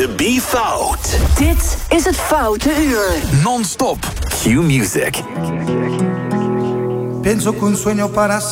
to be fout. Dit is het Foute Uur. Non-stop. Q Music. Pienso que un sueño para